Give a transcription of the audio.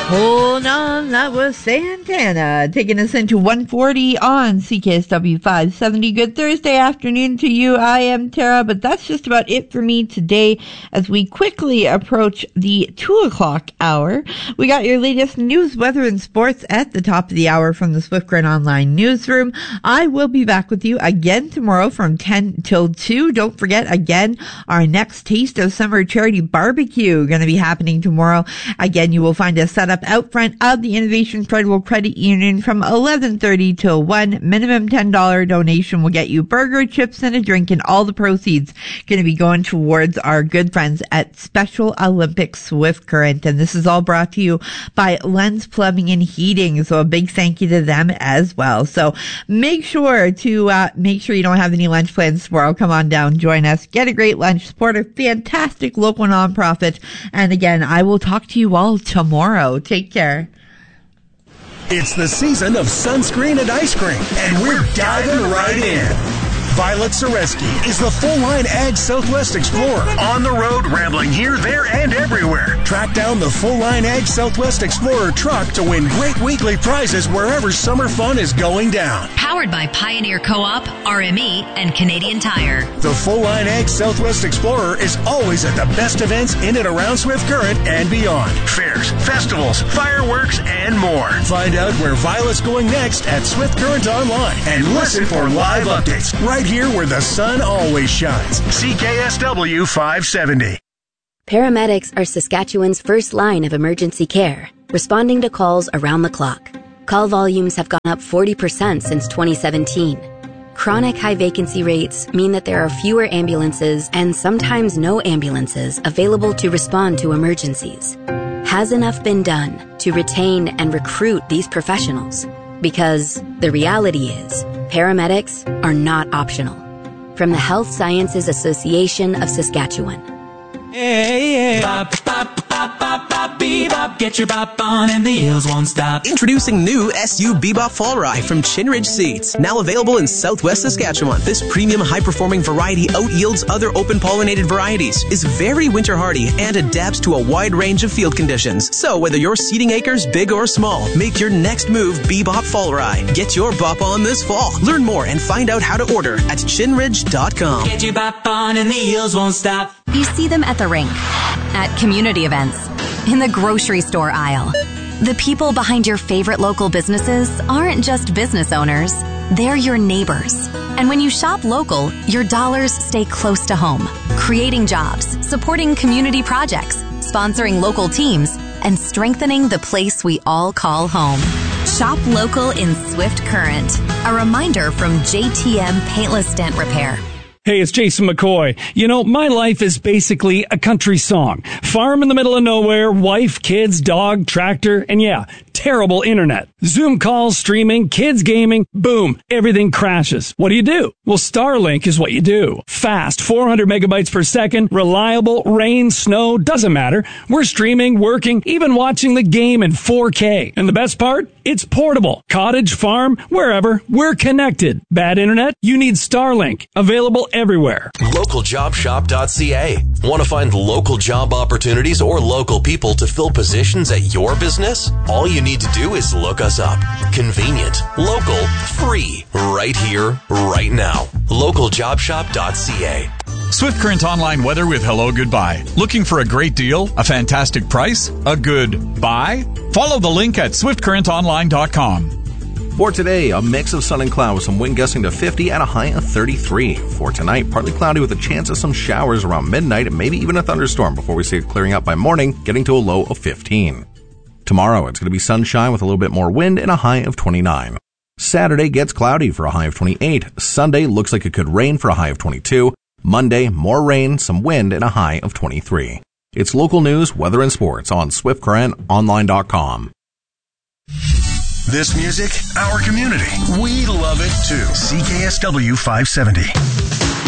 Hold on, that was Santana taking us into 140 on CKSW 570. Good Thursday afternoon to you. I am Tara, but that's just about it for me today as we quickly approach the 2 o'clock hour. We got your latest news, weather, and sports at the top of the hour from the Swift Current Online newsroom. I will be back with you again tomorrow from 10 till 2. Don't forget, again, our next Taste of Summer charity barbecue going to be happening tomorrow. Again, you will find us set up out front of the Innovation Federal Credit Union from 11:30 till 1. Minimum $10 donation will get you burger, chips, and a drink, and all the proceeds going to be going towards our good friends at Special Olympics Swift Current. And this is all brought to you by Lens Plumbing and Heating. So a big thank you to them as well. So make sure you don't have any lunch plans tomorrow. Come on down, join us, get a great lunch, support a fantastic local nonprofit. And again, I will talk to you all tomorrow. Take care. It's the season of sunscreen and ice cream, and we're diving right in. Violet Soreski is the full-line Ag Southwest Explorer. On the road, rambling here, there, and everywhere. Track down the full-line Ag Southwest Explorer truck to win great weekly prizes wherever summer fun is going down. Powered by Pioneer Co-op, RME, and Canadian Tire. The full-line Ag Southwest Explorer is always at the best events in and around Swift Current and beyond. Fairs, festivals, fireworks, and more. Find out where Violet's going next at Swift Current Online and listen for live updates right here where the sun always shines. CKSW 570. Paramedics are Saskatchewan's first line of emergency care, responding to calls around the clock. Call volumes have gone up 40% since 2017. Chronic high vacancy rates mean that there are fewer ambulances and sometimes no ambulances available to respond to emergencies. Has enough been done to retain and recruit these professionals? Because the reality is, paramedics are not optional. From the Health Sciences Association of Saskatchewan. Hey, bop, bop, bop, bop, bop, bebop. Get your bop on and the heels won't stop. Introducing new SU Bebop Fall Rye from Chinridge Seeds. Now available in Southwest Saskatchewan. This premium high-performing variety out-yields other open-pollinated varieties, is very winter-hardy, and adapts to a wide range of field conditions. So whether you're seeding acres big or small, make your next move Bebop Fall Rye. Get your bop on this fall. Learn more and find out how to order at chinridge.com. Get your bop on and the heels won't stop. You see them at the rink, at community events, in the grocery store aisle. The people behind your favorite local businesses aren't just business owners, they're your neighbors. And when you shop local, your dollars stay close to home, creating jobs, supporting community projects, sponsoring local teams, and strengthening the place we all call home. Shop local in Swift Current. A reminder from JTM Paintless Dent Repair. Hey, it's Jason McCoy. You know, my life is basically a country song. Farm in the middle of nowhere, wife, kids, dog, tractor, and yeah, terrible internet. Zoom calls, streaming, kids gaming, boom, everything crashes. What do? Well, Starlink is what you do. Fast, 400 megabytes per second, reliable, rain, snow, doesn't matter. We're streaming, working, even watching the game in 4K. And the best part? It's portable. Cottage, farm, wherever, we're connected. Bad internet? You need Starlink. Available everywhere. LocalJobShop.ca. Want to find local job opportunities or local people to fill positions at your business? All you need to do is look us up. Convenient, local, free, right here, right now. LocalJobShop.ca. Swift Current Online weather with Hello Goodbye. Looking for a great deal? A fantastic price? A good buy? Follow the link at swiftcurrentonline.com. For today, a mix of sun and cloud with some wind gusting to 50 and a high of 33. For tonight, partly cloudy with a chance of some showers around midnight and maybe even a thunderstorm before we see it clearing up by morning, getting to a low of 15. Tomorrow, it's going to be sunshine with a little bit more wind and a high of 29. Saturday gets cloudy for a high of 28. Sunday looks like it could rain for a high of 22. Monday, more rain, some wind, and a high of 23. It's local news, weather, and sports on SwiftCurrentOnline.com. This music, our community. We love it too. CKSW 570.